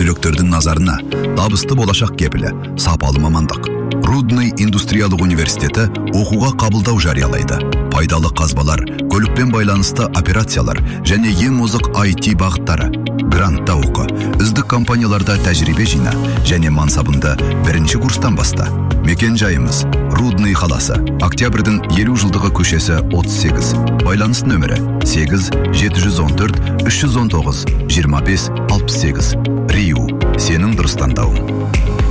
түлөктөрдүн назарына табысты болашак кепили сапалы мамандык. Рудный индустриялык университети окууга кабылдоо жарыялайды. Пайдалы казбалар, көлүкпен байланысты операциялар және ең озық IT багыттары. Грантта окуу, үздүк компанияларда тажрыйбе жыйна және мансабында биринчи курстан баста. Мекен жайымыз Рудный қаласы. Октябрдың 50 жылдығы көшесі 38. Байланыс нөмірі 8 714 319 25 68. Риу. Сенің дұрыстандауың.